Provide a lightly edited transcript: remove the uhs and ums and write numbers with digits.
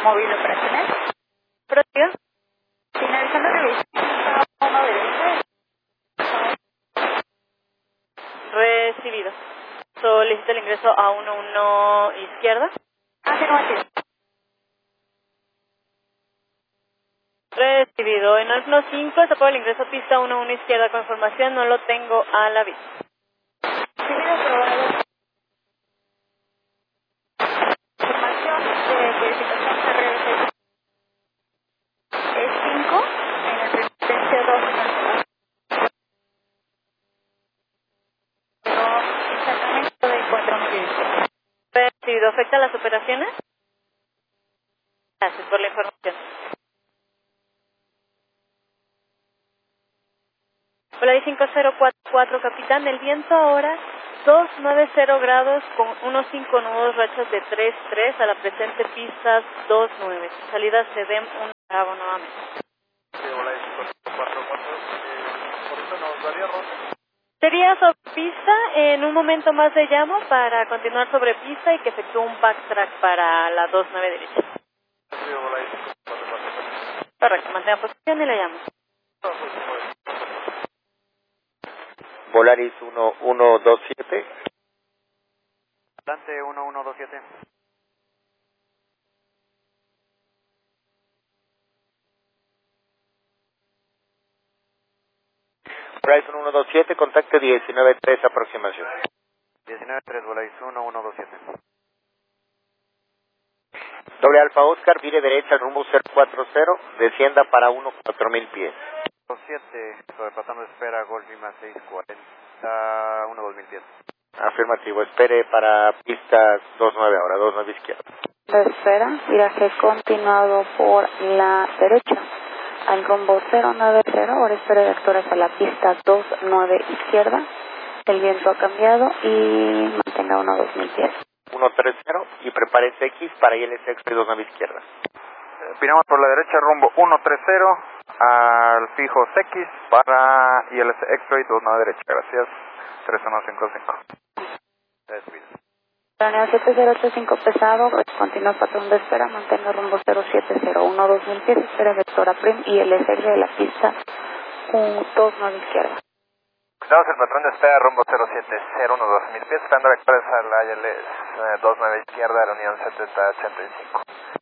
móvil operacional. ¿Prosiga? Finalizando revisión, 1 derecha. Recibido. Solicita el ingreso a 11 izquierda. Afirmativo. Recibido. En el 5 se aprueba el ingreso a pista 11 izquierda con información, no lo tengo a la vista. Recibido, aprobado. Información de verificación RBC. Es 5 en el resistencia 2 en el pero exactamente de 4 milímetros. Recibido. ¿Afecta las operaciones? Gracias por la información. Hola, 5044, capitán. El viento ahora 290 grados con unos 5 nudos, rachas de 3-3 a la presente pista 29. Salida CEDEM 1 Bravo nuevamente. Sí, hola, 5444. ¿Por eso nos daría ronda? Sería sobre pista, en un momento más le llamo para continuar sobre pista y que efectúe un backtrack para la 29 derecha. Sí, hola, 5444. Correcto, mantenga posición y le llamo. Volaris 1127. Adelante, 1127. Volaris 1127, contacto 193, aproximación. 193, Volaris 1127. Doble Alfa Oscar, vire derecha al rumbo 040, descienda para 14000 pies. 27, sobrepasando espera, Golf Lima 640, 2000 pies. Afirmativo, espere para pista 29 ahora, 29 izquierda. La espera, viraje continuado por la derecha al rumbo 090, ahora espera de actores a la pista 29 izquierda. El viento ha cambiado y mantenga 2000 pies. 130 y prepárese X para ILS Express 29 izquierda. Piramos por la derecha, rumbo 130, al fijo X para ILS X-Ray 29 derecha, gracias, 3155. Recibido. Planea 7085 pesado, continúa patrón de espera, mantenga rumbo 0701 2000 pies, espera vectora prim y el SR de la pista 29 izquierda. Damos el patrón de espera, rumbo 0701 2000 pies, esperando vectores a la ILS 29 izquierda de la Unión 7085.